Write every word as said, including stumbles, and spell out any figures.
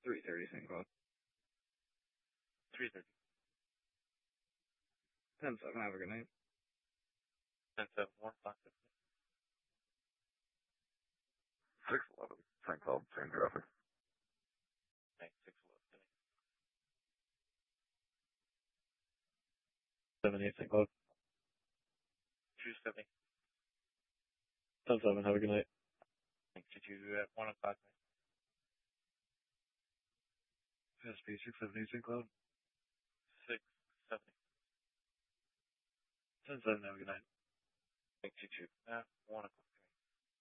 three thirty, Saint Cloud. three thirty. ten seven, have a good night. ten seven, one o'clock. six eleven, Saint Cloud, same traffic. Okay, six eleven. seven eight, Saint Cloud. two seventy. ten seven, have a good night. Thanks to you at one o'clock. S P six seventy, Saint Cloud. six seventy. ten seven, have a good night. Thanks to you at one o'clock.